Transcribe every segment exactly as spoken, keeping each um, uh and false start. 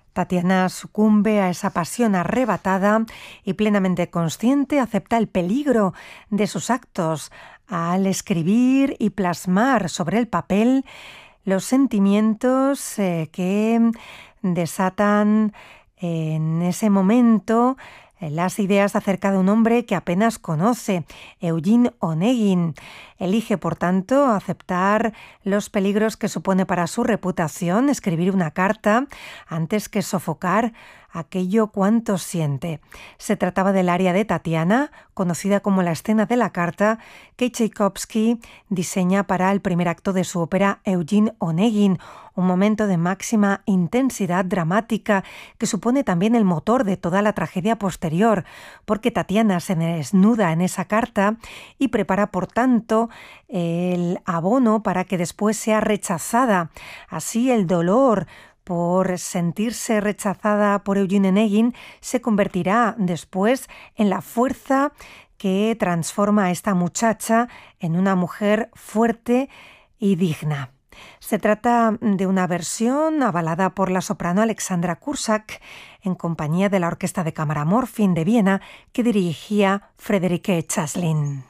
Tatiana sucumbe a esa pasión arrebatada y plenamente consciente acepta el peligro de sus actos al escribir y plasmar sobre el papel los sentimientos eh, que desatan en ese momento las ideas acerca de un hombre que apenas conoce, Eugene Onegin. Elige, por tanto, aceptar los peligros que supone para su reputación escribir una carta antes que sofocar aquello cuanto siente. Se trataba del aria de Tatiana, conocida como la escena de la carta, que Tchaikovsky diseña para el primer acto de su ópera Eugene Onegin, un momento de máxima intensidad dramática que supone también el motor de toda la tragedia posterior, porque Tatiana se desnuda en esa carta y prepara, por tanto, el abono para que después sea rechazada. Así el dolor por sentirse rechazada por Eugene Onegin se convertirá después en la fuerza que transforma a esta muchacha en una mujer fuerte y digna. Se trata de una versión avalada por la soprano Alexandra Kursak en compañía de la Orquesta de Cámara Morfin de Viena que dirigía Frédéric Chaslin.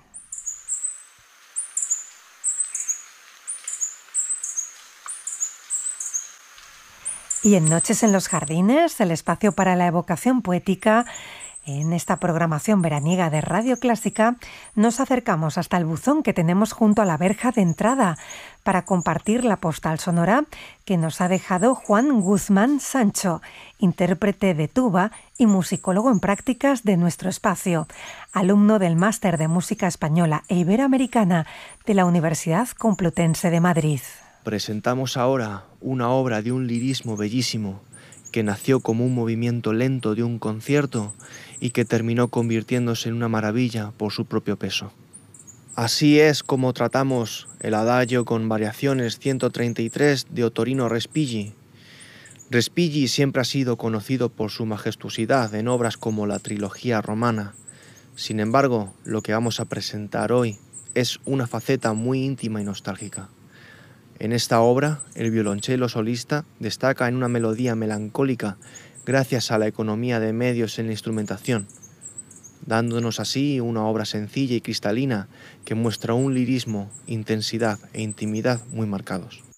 Y en Noches en los Jardines, el espacio para la evocación poética, en esta programación veraniega de Radio Clásica, nos acercamos hasta el buzón que tenemos junto a la verja de entrada para compartir la postal sonora que nos ha dejado Juan Guzmán Sancho, intérprete de tuba y musicólogo en prácticas de nuestro espacio, alumno del Máster de Música Española e Iberoamericana de la Universidad Complutense de Madrid. Presentamos ahora una obra de un lirismo bellísimo que nació como un movimiento lento de un concierto y que terminó convirtiéndose en una maravilla por su propio peso. Así es como tratamos el adagio con variaciones ciento treinta y tres de Ottorino Respighi. Respighi siempre ha sido conocido por su majestuosidad en obras como la trilogía romana. Sin embargo, lo que vamos a presentar hoy es una faceta muy íntima y nostálgica. En esta obra, el violonchelo solista destaca en una melodía melancólica gracias a la economía de medios en la instrumentación, dándonos así una obra sencilla y cristalina que muestra un lirismo, intensidad e intimidad muy marcados.